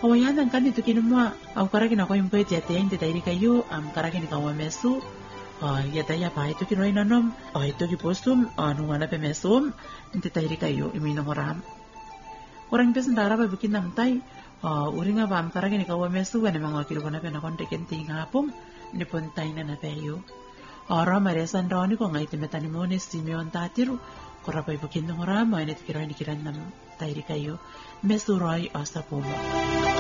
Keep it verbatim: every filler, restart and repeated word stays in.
Hawayan kan itu kini mua au karaki na ko impe ti ate inte tairi kayu am karaki ni kawa mesu ya taya pa itu kini roi nanom itu ki postum anu mana pe mesum inte tairi kayu imino moram orang pesen dara ba bikin namtai uringa bam karaki ni kawa mesu wane mangwakil ko na pe na konte kenti ngapum ni pontai na na peyo ora maresan roni ko ngai temetani mone simeon tatiru korapa ibu kintu moram ane tikiroi ni kiran nam tairi kayu mesu roi asapumo.